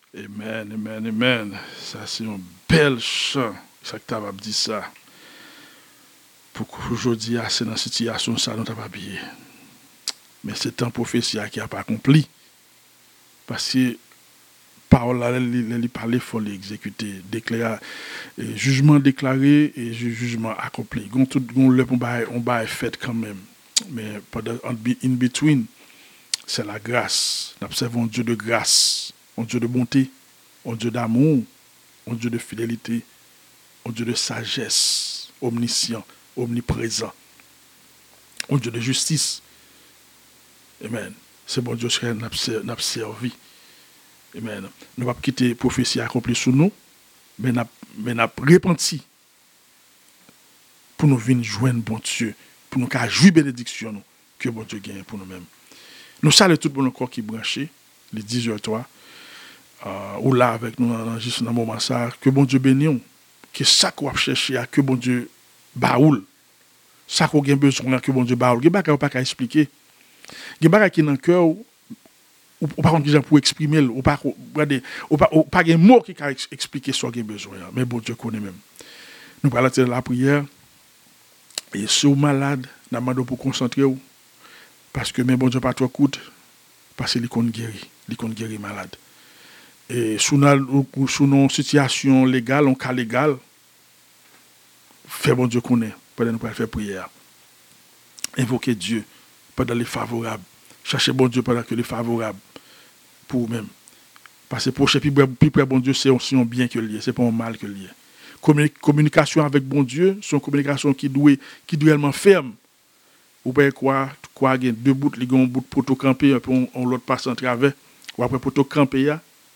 Amen, amen, amen. Ça, c'est un bel chant. Ça que tu as dit ça. Pour qu'aujourd'hui, c'est dans cette situation, ça, nous pas bien. Mais c'est un prophétie qui n'a pas accompli. Parce que parole là, il parle, il faut l'exécuter. Déclarer, jugement déclaré et jugement accompli. On va fait quand même. Mais in between, c'est la grâce. Nous observons un Dieu de grâce, un Dieu de bonté, un Dieu d'amour, un Dieu de fidélité, un Dieu de sagesse, omniscient, omniprésent, un Dieu de justice. Amen. C'est bon Dieu qui nous a servi. Amen. Nous ne pouvons pas quitter la prophétie accomplie sur nous, mais nous avons repenti pour nous venir joindre bon Dieu, pour nous jouir bénédiction que bon Dieu gagne pour nous-mêmes. Nous saluons tout le monde corps qui est branché, les 10h03, ou là avec nous, juste dans le moment ça, que bon Dieu bénisse, que ça qu'on va chercher, que bon Dieu baoule, ça qu'on a besoin, que bon Dieu baoule. Il n'y a pas qu'à expliquer. Il y a qui dans le cœur, ou par contre, gens pour exprimer, ou pas un mot qui peut expliquer ce qu'on a besoin. Mais bon Dieu connaît même. Nous parlons de la prière. Et si vous êtes malade, nous demandons pour concentrer. Parce que, mais bon Dieu, pas trop coûte. Parce qu'il est guéri malade. Et sous nos situations légales, en cas légal, fait bon Dieu connaît. Pendant nous faire prière. Invoquer Dieu pendant les favorables. Cherchez bon Dieu pendant que les favorables. Pour vous-même. Parce que proche plus près bon Dieu, c'est aussi un bien que lié, c'est pas un mal que lié. Communication avec bon Dieu, c'est une communication qui doit réellement ferme. Vous pouvez quoi il y a deux bouts, il y a un bout de poteau campé, et puis on l'autre passe en travers, ou après poteau campé,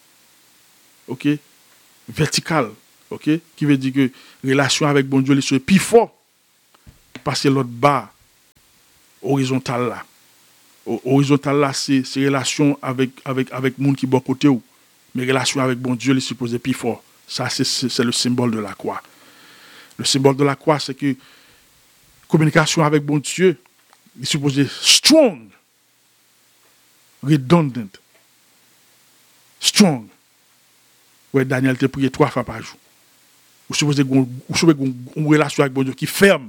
ok, vertical, ok, qui veut dire que relation avec bon Dieu, c'est plus fort, parce que l'autre bas, horizontal là. Horizontal là, c'est relation avec monde qui est bon côté ou. Mais relation avec bon Dieu, il est supposé plus fort. Ça, c'est le symbole de la croix. Le symbole de la croix, c'est que communication avec bon Dieu, il est supposé strong, redundant, strong. Ouais, Daniel te prié 3 fois par jour. Vous supposez une relation avec bon Dieu qui ferme.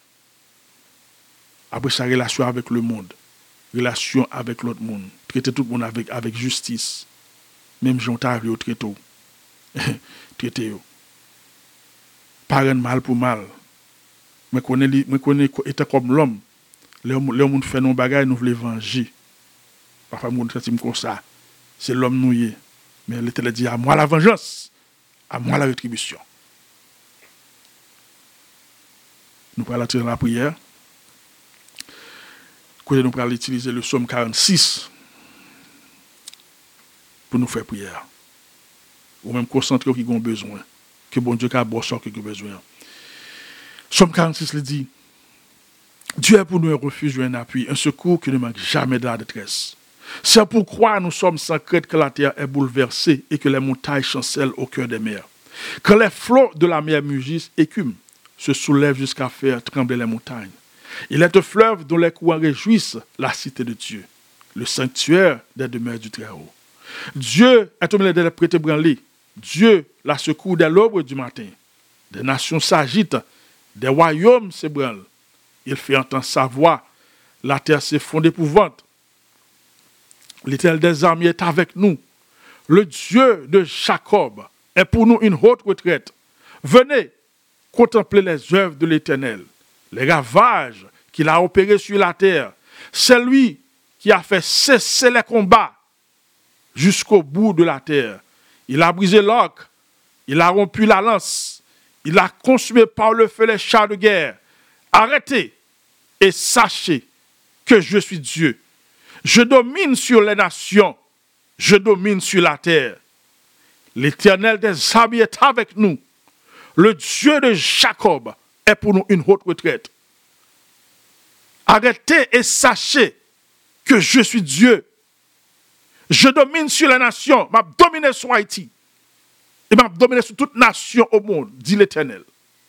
Après sa relation avec le monde. Relation avec l'autre monde. Traiter tout le monde avec justice. Même si on t'a vu au traité. Traité. Pas rendre mal pour mal. Mais connaît étant comme l'homme. Le monde fait nos bagages, nous voulons venger. Parfois, le monde fait comme ça. C'est l'homme nouillé. Mais l'Éternel dit à moi la vengeance, à moi la rétribution. Nous pourrons entrer dans la prière. Nous pourrons utiliser le psaume 46 pour nous faire prière. Ou même concentrer qui ont besoin. Que bon Dieu a besoin qui a besoin. Psaume 46 le dit, Dieu est pour nous un refuge et un appui, un secours qui ne manque jamais de la détresse. C'est pourquoi nous sommes sans crainte que la terre est bouleversée et que les montagnes chancellent au cœur des mers. Quand les flots de la mer mugissent, écument, se soulèvent jusqu'à faire trembler les montagnes. Il est un fleuve dont les courants réjouissent la cité de Dieu, le sanctuaire des demeures du Très-Haut. Dieu est au milieu des prêtres branlés. Dieu la secoue dès l'aube du matin. Des nations s'agitent, des royaumes s'ébranlent. Il fait entendre sa voix. La terre s'effondre d'épouvante. L'Éternel des armées est avec nous. Le Dieu de Jacob est pour nous une haute retraite. Venez contempler les œuvres de l'Éternel, les ravages qu'il a opérés sur la terre. C'est lui qui a fait cesser les combats jusqu'au bout de la terre. Il a brisé l'arc, il a rompu la lance, il a consumé par le feu les chars de guerre. Arrêtez et sachez que je suis Dieu. Je domine sur les nations, je domine sur la terre. L'Éternel des armées est avec nous. Le Dieu de Jacob est pour nous une haute retraite. Arrêtez et sachez que je suis Dieu. Je domine sur les nations, m'a dominé sur Haïti. Et m'a dominé sur toute nation au monde, dit l'Éternel.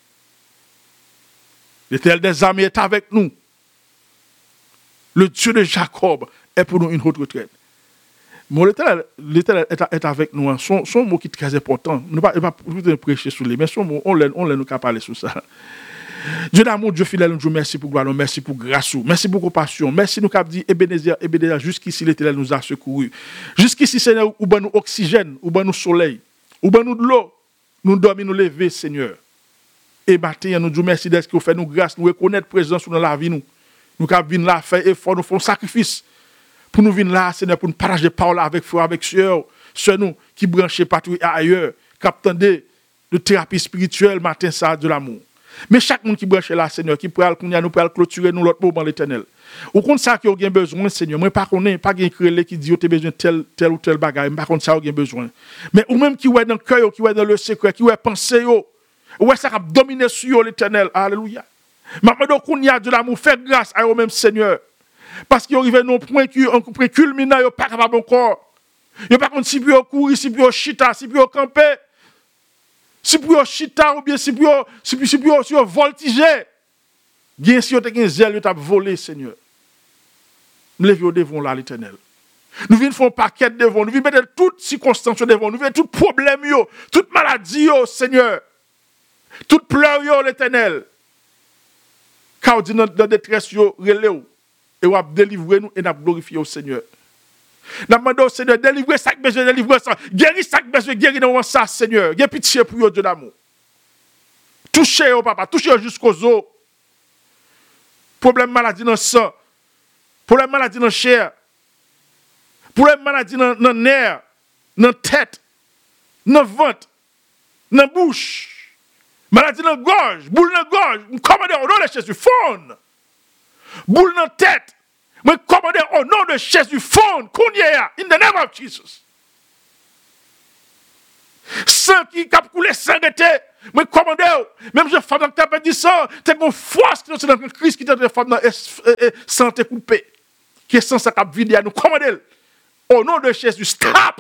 L'Éternel des armées est avec nous. Le Dieu de Jacob est pour nous une haute retraite. Mais l'Éternel est avec nous. Hein. Son mot qui est très important. Nous ne pas prêcher sur lui, mais son mot, on l'a nous qu'à parler sur ça. Dieu d'amour, Dieu fidèle, nous disons merci pour gloire, merci pour grâce, merci pour compassion, merci nous cap dit Ebenezer, jusqu'ici l'Éternel nous a secouru. Jusqu'ici, Seigneur, ou ben nous oxygène, ou ben nous soleil, ou ben nous de l'eau, nous dormir, nous lever, Seigneur. Et matin, nous disons merci d'être que vous faites nous grâce, nous reconnaître présence dans la vie, nous cap venir là, faire effort, nous faisons sacrifice pour nous venir là, Seigneur, pour nous partager parole avec frères, avec sœurs, nous qui branchent partout ailleurs, qui attendent de thérapie spirituelle, matin, ça, de l'amour. Mais chaque monde qui branche là, Seigneur, qui pourra nous clôturer nous l'autre moment l'Éternel. Ou contre ça qui a besoin, Seigneur, moi pas connais pas gain créer qui dit tu as besoin tel ou tel bagage, par contre ça a besoin. Mais ou même qui est dans le cœur, qui est dans le secret, qui est pensé yo, ouais ça a dominé sur l'Éternel. Alléluia. Maintenant qu'on y a de l'amour, fait grâce à eux même Seigneur. Parce qu'ils arrivent à un point culminant, ils sont pas capable encore. Ils ne pas contre si puis courir, si puis chita, si puis camper. Si vous chita ou bien si vous voltiger, bien si vous avez un zèle, vous avez volé, Seigneur. Nous levons devant là, l'Éternel. Nous venons faire un paquet devant, nous venons mettre toutes circonstances devant, nous venons tout problème, toute maladie, Seigneur. Toute pleur, l'Éternel. Car dit dans détresse, relève. Et vous délivrer nous et nous glorifier au Seigneur. Nous demandons au Seigneur, délivrer chaque besoin, délivrer ça. Guérir chaque besoin, guérir dans ça, Seigneur. Ayez pitié pour vous, Dieu d'amour. Touchez au papa, touchez jusqu'aux os. Problème maladie dans le sang. Problème maladie dans la chair. Problème maladie dans le nerf, dans la tête, dans le ventre, dans la bouche. Maladie dans la gorge, boule dans la gorge. Commandez au nom de Jésus, faune. Boule dans la tête. Mais commandez au nom de Jésus, fonde, in the name of Jesus. Sang qui a coulé, sang était, mais commandez, même je femme dans le tapé dit ça, t'es une force qui est dans le Christ qui est dans la femme dans santé coupée, qui est sans sa cap vide à nous commandez, au nom de Jésus, stop.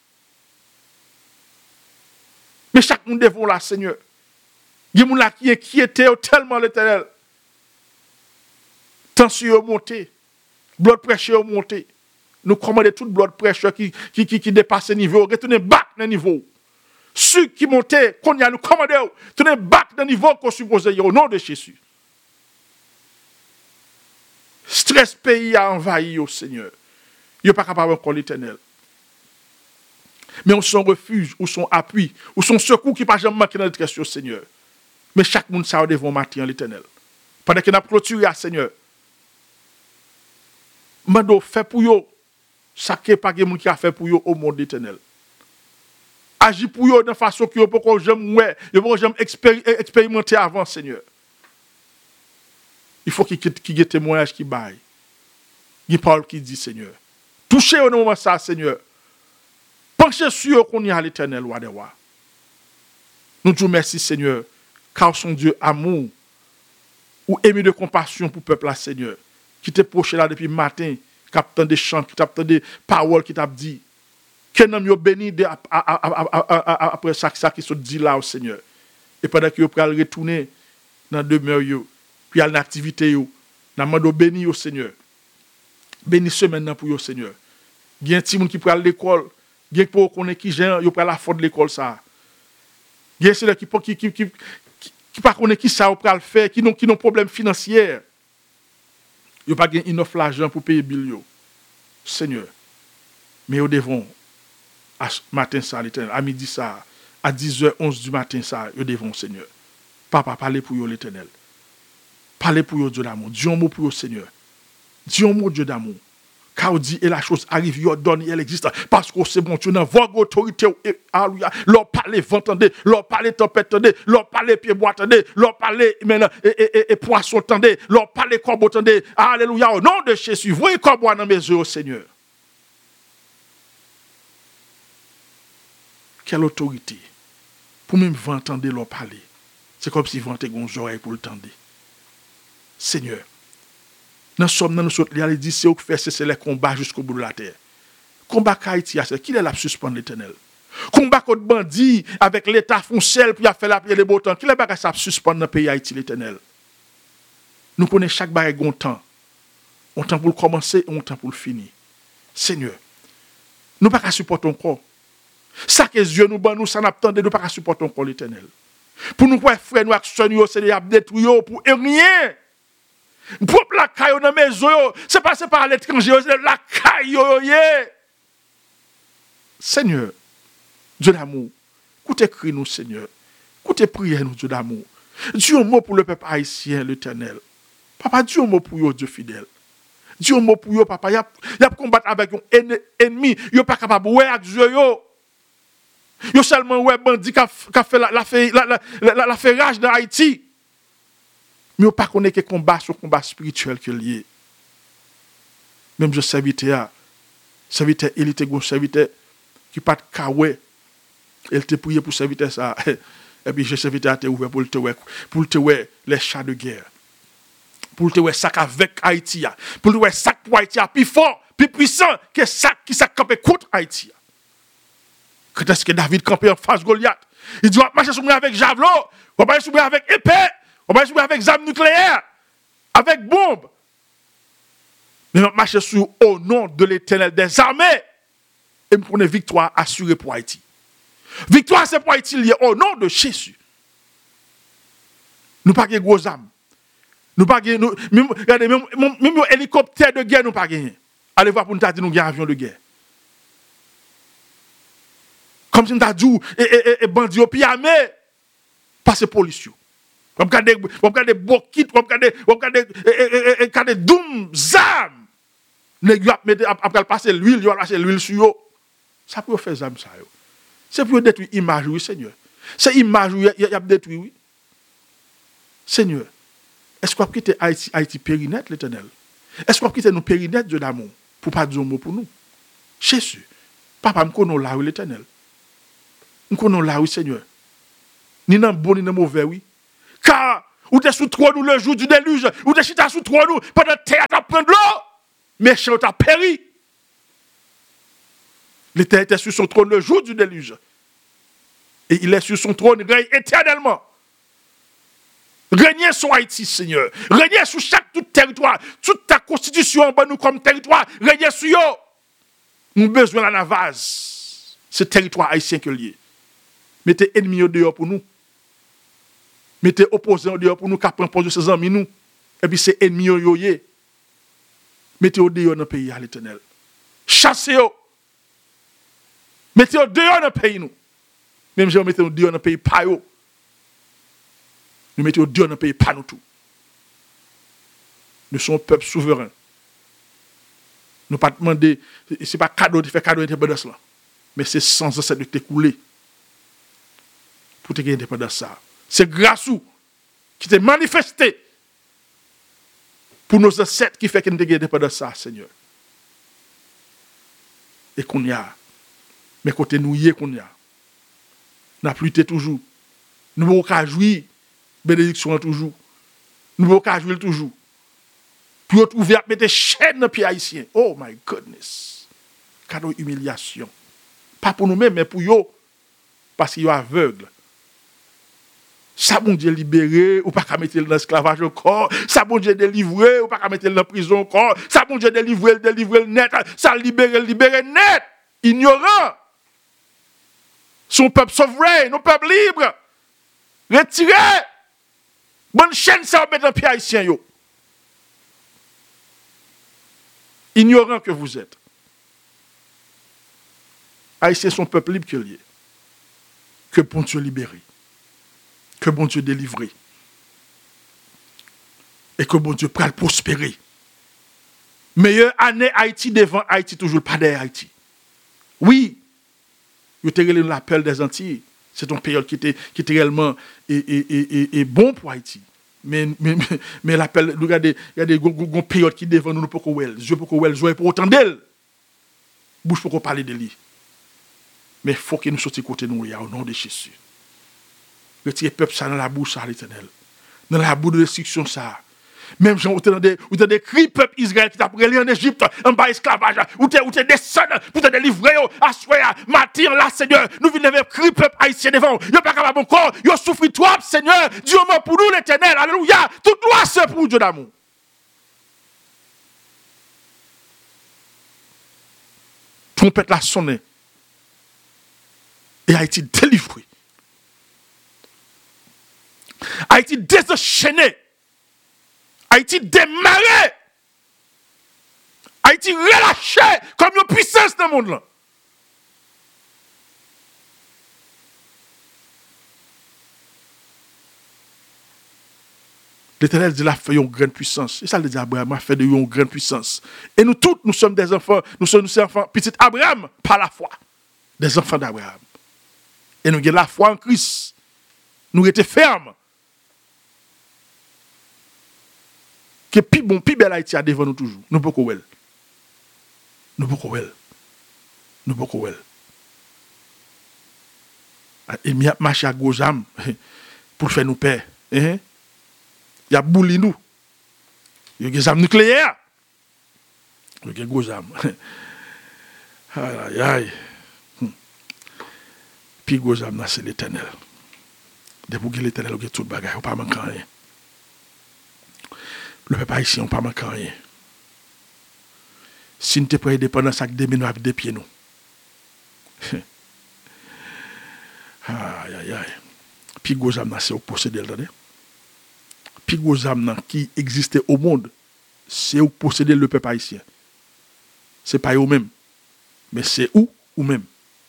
Mais chaque monde devant là, Seigneur, il y a des gens qui inquiétaient tellement l'Éternel. Tension montée. Blood pressure monté. Nous commandons tout blood pressure qui dépasse le niveau. Retournez back dans le niveau. Ceux qui montaient, qu'on y a nous commandons, tournez back dans le niveau qu'on supposait au nom de Jésus. Stress pays a envahi au Seigneur. Il n'est pas capable encore l'Éternel. Mais on son refuge, ou son appui, ou son secours qui ne pas jamais manquer dans le stress au Seigneur. Mais chaque monde ça devant matin l'Éternel. Pendant qu'il a clôturé à Seigneur. Mando fait pour yo, ça qui pas quelqu'un qui a fait pour yo au monde éternel. Agis pour yo de façon que yo pour que j'aime ouais, yo pour que j'aime expérimenter avant Seigneur. Il faut qu'il y ait témoignage qui baille. Il y a parole qui dit Seigneur. Touchez au moment ça Seigneur. Penchez sur qu'on y a l'Éternel roi des rois. Nous disons merci Seigneur car son Dieu amour ou ému de compassion pour le peuple là Seigneur. Qui t'est proché là depuis le matin, qui a des chants, qui t'a des paroles, qui t'a dit, que nous sommes bénis après ça qui se dit là au Seigneur. Et pendant que vous pouvez retourner dans la demeure, puis à l'activité, nous demandons béni au Seigneur. Bénissez maintenant pour vous, Seigneur. Il y a un petit monde qui peut aller à l'école, il y a pour qu'on ait qui gère, il peut aller à la faute de l'école ça. Il y a ceux qui pas connaître qui ça peut le faire, qui n'ont problème financier. Ils n'ont pas enough l'argent pour payer bill yo. Seigneur. Mais ils devront à matin ça l'Éternel, à midi ça, à 10h11 du matin ça, ils devront Seigneur. Papa, parlez pour eux l'Éternel. Parlez pour eux Dieu d'amour. Dis un mot pour eux Seigneur. Dis un mot Dieu d'amour. Car on dit et la chose arrive, il donne, elle existe. Parce que c'est bon, tu n'as pas d'autorité. Alléluia. Leur parler, vent, tendez. Leur parler, tempête, tendez. Leur parler, pied bois, tendez. Leur parler, et poisson, tendez. Leur parler, corbeau, tendez. Alléluia. Au nom de Jésus, voyez corbeau dans mes yeux, Seigneur. Quelle autorité. Pour même vous entendre leur parler. C'est comme si vous entendez vos oreilles pour le tendre. Seigneur. Nous sommes dans nous autres, il a dit c'est où que fait cesser les combats jusqu'au bout de la terre. Combat Haïti, c'est qui est là pour suspendre l'Éternel. Combat contre bandit avec l'État fonciel puis a fait la prière des beaux temps. Qui est là pour suspendre dans le pays Haïti l'Éternel. Nous connaissons chaque bagage un temps. Un temps pour le commencer et un temps pour le finir. Seigneur, Nous pas qu'à supporter encore. Ça que Dieu nous ban nous, ça n'attendait, nous pas qu'à supporter encore l'Éternel. Pour nous, frères, nous actions, c'est des détruits pour rien. Pour la caille dans maison, c'est pas à l'étranger, c'est la caille. Seigneur, Dieu d'amour, écoutez cri nous, Seigneur. Écoutez prière nous, Dieu d'amour. Dieu un mot pour le peuple haïtien, l'Éternel. Papa, Dieu un mot pour vous, Dieu fidèle. Dieu un mot pour vous, papa. Il y a combattre avec un ennemi. Il n'est pas capable de voir avec Dieu. Yo seulement ouais bandit qui a fait la fait rage dans Haïti. Mais yo pas connaît que combat sur combat spirituel que lié. Même je serviteur il était un serviteur qui pas de kawé. Il te prié pour serviteur ça et puis je serviteur était ouvert pour te ouais les chats de guerre. Pour te ouais sac avec Haïti pour te ouais sac pour Haïti plus fort, plus puissant que sac qui s'est campé contre Haïti. Quand est-ce que David campait en face Goliath? Il dit, on va marcher sur moi avec javelot, on va marcher sur moi avec épée, on va marcher sur moi avec armes nucléaires, avec bombes. Mais on va marcher sur au nom de l'Éternel des armées. Et nous prenons victoire assurée pour Haïti. Victoire, c'est pour Haïti lié au nom de Jésus. Nous pas de gros armes. Nous pas regardez, même hélicoptère de guerre, nous pas gagné. Allez voir pour nous dire nous avons un avion de guerre. Comme si nous avons dit, et bandits au pyramé, passe police. On regarde des bokits, on regarde des doum, zam. Après passer l'huile, il va lâcher l'huile sur eux. Ça peut faire zam ça. C'est pour détruire l'image, oui, Seigneur. C'est l'image, il y a détruit, oui. Seigneur, est-ce qu'on va quitter Haïti périnette, l'Éternel? Est-ce qu'on va quitter nos périnettes, Dieu d'amour, pour pas dire un mot pour nous? Jésus, papa, me connaît là, oui, l'Éternel. Nous connaissons là, oui, Seigneur. Ni dans bon, ni dans mauvais, oui. Car, ou t'es sous trop nous le jour du déluge, ou t'es chita sous trop nous, pendant que t'es à prendre l'eau, méchant t'a péri. L'Éternel était sur son trône le jour du déluge. Et il est sur son trône, règne éternellement. Régnez sur Haïti, Seigneur. Régnez sur tout territoire. Toute ta constitution, nous comme territoire, régnez sur eux. Nous avons besoin de la vase. Ce territoire haïtien que lié. Mettez ennemis au dehors pour nous. Mettez opposants au dehors pour nous, qui prennent pour ses amis nous. Et puis c'est ennemis au yoye. Mettez au dehors dans le pays à l'Éternel. Chassez-le. Mettez au dehors dans le pays nous. Même si on mettez au dehors dans le pays pas yo. Nous mettons au dehors dans le pays pas nous tout. Nous sommes un peuple souverain. Nous pas demander, ce n'est pas cadeau de faire cadeau d'indépendance là. Mais c'est sans cesse de t'écouler. Pour te gagner indépendance ça. C'est grâce où qui t'est manifesté pour nos ancêtres qui fait que nous te gagner indépendance ça, Seigneur. Et qu'on y a. Mais côté nous y est qu'on y a. N'a plus été toujours. Nous ne pouvons pas jouir. Bénédiction toujours. Nous ne pouvons pas jouir toujours. Puis retrouver à mettre des chaînes dans le pied haïtien. Oh my goodness. Cadeau humiliation. Pas pour nous-mêmes, mais pour eux. Parce qu'ils sont aveugles. Ça, bon Dieu libéré, ou pas qu'à mettre dans l'esclavage encore. Ça, bon Dieu délivré, ou pas qu'à mettre dans la prison encore. Ça, bon Dieu délivré net. Ça, libéré net. Ignorant. Son peuple souverain, nos peuples libres. Retiré. Bonne chaîne, ça va mettre dans le pied haïtien, yo. Ignorant que vous êtes. Haïtiens sont peuple libre que lié. Que bon Dieu libéré. Que bon Dieu délivré. Et que bon Dieu prenne prospérer. Meilleure année Haïti devant Haïti, toujours pas derrière Haïti. Oui, vous avez l'appel des Antilles. C'est une période qui était réellement bon pour Haïti. Mais l'appel, regardez, il y a des périodes qui devant nous, nous pouvons voir. Je peux voir, je pour autant d'elle. Bouche pour parler de lui. Mais il faut que nous sortions côté nous, au nom de Jésus. Retirez le peuple ça dans la bouche, ça, l'Éternel. Dans la bouche de destruction, ça. Même gens, vous avez des cris, peuple Israël qui t'a pris en Égypte, en bas esclavage, ou t'es descendu pour te délivrer, à soir, matin, là, Seigneur. Nous venons avec cri, peuple haïtien devant. Vous n'avez pas capable encore, vous souffrez trop, Seigneur. Dieu m'a pour nous, l'Éternel. Alléluia. Tout droit, c'est pour Dieu d'amour. trompette la sonné. Et Haïti délivré. Haïti désenchaîné. Haïti démarré. Haïti relâché comme une puissance dans le monde là. L'Éternel dit, il a fait une grande puissance. Et ça le dit Abraham, a fait de une grande puissance. Et nous tous, nous sommes des enfants, nous sommes des enfants, petit Abraham, par la foi. Des enfants d'Abraham. Et nous avons la foi en Christ. Nous étions fermes. Que plus bon, plus belle Haïti a devant nous toujours. Nous pouvons wel. Nous pouvons wel. Nous pouvons wel. Et il y a marché à gros âme pour faire nous paix. Il y a bouli nous. Il y a des armes nucléaires. Il y a des gros armes. Aïe, aïe. Puis gros armes, c'est l'Éternel. Depuis que l'Éternel a tout le bagage, on ne peut pas manquer rien. Le peuple haïtien, on ne peut pas manquer rien. Si nous sommes prêts à dépendre de ça, nous avons des pieds. Aïe, aïe, aïe. Puis gros armes, c'est au posséder. Puis gros âmes qui existait au monde, c'est où posséder le peuple haïtien. C'est pas eux-mêmes, mais c'est où ou même.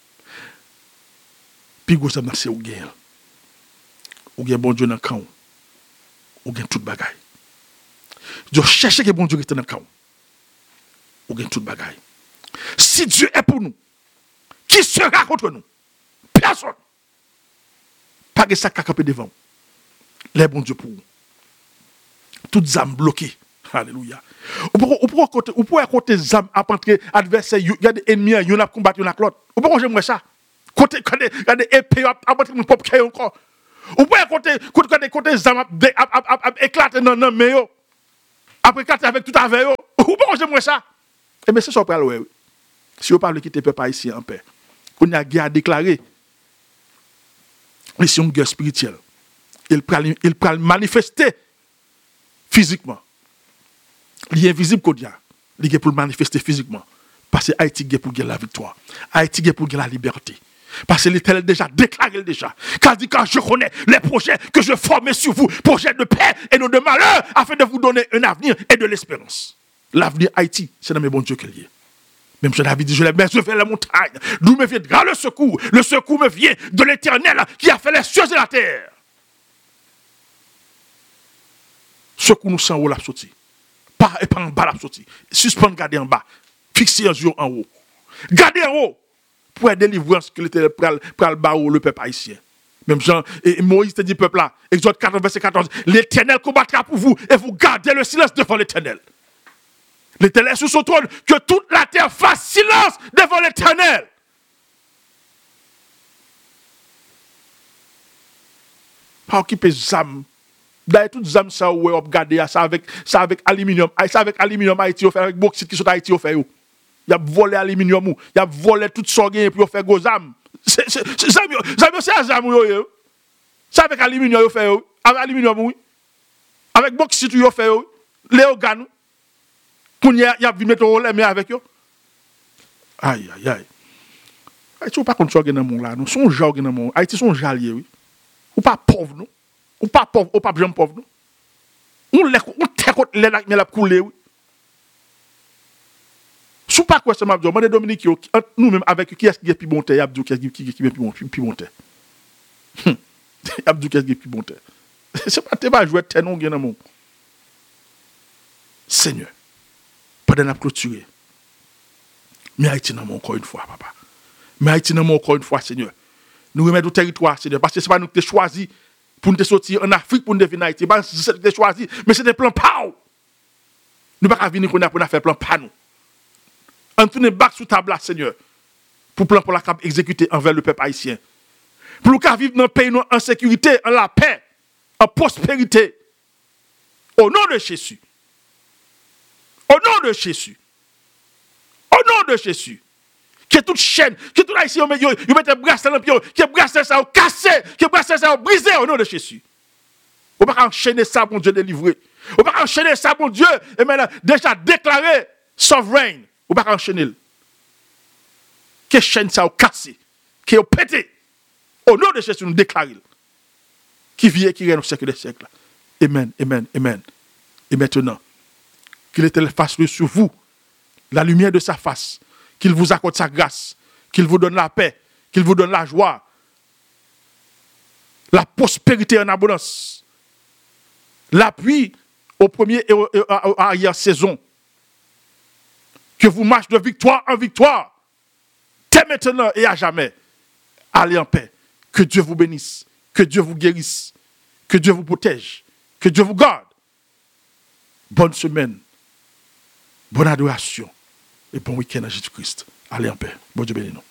Puis gros âmes c'est où gagne. Ou gagne bon Dieu dans le camp. Ou gagne toute bagaille. Dieu cherche que bon Dieu est dans le camp. Ou gagne toute bagaille. Si Dieu est pour nous, qui sera contre nous? Personne. Pas de ça qui a campé devant. Les bons Dieu pour nous. Toutes âmes bloquées. Alléluia. Ou pourquoi côté âmes à entrer adversaire, il y a des ennemis, il y en a combattre, il y en a l'autre. Ou pourquoi j'aimerais ça? Côté des épées à entrer mon propre cœur encore. Ou pourquoi côté âmes à éclater dans le main, après éclater avec tout avec eux. Ou pourquoi j'aimerais ça? Eh bien, c'est ça qu'on parle. Si on parle quitter le peuple ici en paix, on a guerre déclarée. Et c'est une guerre spirituelle. Il peut manifester physiquement. Il est invisible qu'on dit. Il est pour le manifester physiquement. Parce que Haïti est pour gagner la victoire. Haïti est pour gagner la liberté. Parce que l'Éternel déjà déclaré déjà. Car dit quand je connais les projets que je forme sur vous, projets de paix et non de malheur, afin de vous donner un avenir et de l'espérance. L'avenir Haïti, c'est dans mes bons dieux qu'il y est. Même si David dit, je les mets vers la montagne, d'où me viendra le secours. Le secours me vient de l'Éternel qui a fait les cieux et la terre. Secours nous sans haut la sortie. Pas en bas la sortie. Suspendre, garder en bas. Fixer un yeux en haut. Garder en haut. Pour être délivrance que l'Éternel pral barreau le peuple haïtien. Même Jean et Moïse te dit peuple là, Exode 14, verset 14, l'Éternel combattra pour vous et vous gardez le silence devant l'Éternel. L'Éternel est sur son trône, que toute la terre fasse silence devant l'Éternel. Pas occuper zam. D'ailleurs, toutes les âmes, ça, ouais, regardez ça avec aluminium. Ça avec aluminium, Haïti, on fait avec bauxite qui sont Haïti, on fait. Il a volé aluminium, il a volé toutes sortes pour faire gros âmes. C'est ça, ça avec aluminium, on fait. Avec aluminium, oui. Avec bauxite, on fait. Les organes. Pour y a vu mettre au mais avec eux. Aïe, aïe, aïe. Haïti, on pas contre ça dans le monde là. Nous sommes gens dans le monde. Haïti, sont jaliers, oui. Ou pas pauvres, non? Ou pas pauvre, ou pas bien pauvre, non? On t'écoute les lacs, mais la coulée, oui. Sous pas quoi, c'est ma vie. Moi, Dominique, nous-mêmes, avec qui est-ce qui est plus bon terre? Yabdou, qui est plus bon terre? Yabdou, qui est plus bon terre? C'est pas jouer terre, non, dans le monde. Seigneur, pendant la clôture, mais Haïti, non, encore une fois, papa. Mais Haïti, non, encore une fois, Seigneur. Nous remettons au territoire, Seigneur, parce que ce n'est pas nous qui avons choisi pour nous sortir en Afrique pour nous devenir Haïti. C'est nous qui avons choisi, mais c'est des plans PAO. Nous ne pouvons pas venir pour faire plan PAO. On tourne back sous table, Seigneur, pour plan pour la cap exécuter envers le peuple haïtien. Pour nous vivre dans le pays en sécurité, en la paix, en prospérité. Au nom de Jésus. Au nom de Jésus. Au nom de Jésus. Que toute chaîne, que tout haïtien, ils mettent bracelet dans le pied, que bracelet ça cassé, que bracelet ça brisé au nom de Jésus. On ne peut pas enchaîner ça, mon Dieu, délivré. On ne peut pas enchaîner ça, mon Dieu, et maintenant, déjà déclaré souverain. On ne peut pas enchaîner. que chaîne ça a cassé, qui a pété. Au nom de Jésus, nous déclarons qui vit et qui règne au siècle des siècles. Amen, amen, amen. Et maintenant, qu'il l'Éternel fasse sur vous la lumière de sa face, qu'il vous accorde sa grâce, qu'il vous donne la paix, qu'il vous donne la joie, la prospérité en abondance, l'appui au premier et à arrière-saison, que vous marchez de victoire en victoire, dès maintenant et à jamais. Allez en paix. Que Dieu vous bénisse, que Dieu vous guérisse, que Dieu vous protège, que Dieu vous garde. Bonne semaine, bonne adoration et bon week-end à Jésus-Christ. Allez en paix. Bon Dieu bénisse nous.